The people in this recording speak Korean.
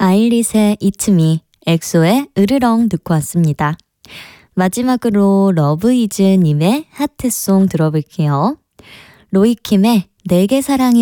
아일릿의 It's Me, 엑소의 으르렁 듣고 왔습니다. 마지막으로 러브이즈님의 하트송 들어볼게요. 로이킴의 내게 사랑이